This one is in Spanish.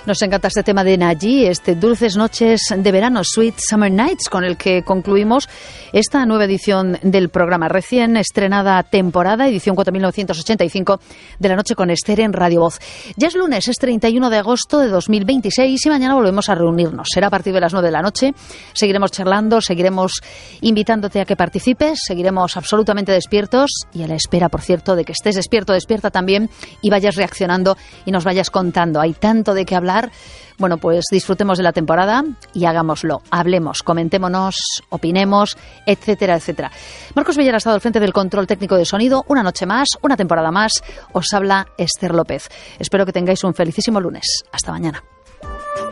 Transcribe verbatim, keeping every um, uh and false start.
Nos encanta este tema de Naji, este Dulces Noches de Verano, Sweet Summer Nights, con el que concluimos esta nueva edición del programa, recién estrenada temporada, edición cuatro mil novecientos ochenta y cinco de La Noche con Esther en Radio Voz. Ya es lunes, es treinta y uno de agosto de dos mil veintiséis y mañana volvemos a reunirnos. Será a partir de las nueve de la noche. Seguiremos charlando, seguiremos invitándote a que participes, seguiremos absolutamente despiertos y a la espera, por cierto, de que estés despierto, despierta también y vayas reaccionando y nos vayas contando. Hay tanto de qué hablar. Bueno, pues disfrutemos de la temporada y hagámoslo. Hablemos, comentémonos, opinemos, etcétera, etcétera. Marcos Villar ha estado al frente del control técnico de sonido. Una noche más, una temporada más. Os habla Esther López. Espero que tengáis un felicísimo lunes. Hasta mañana.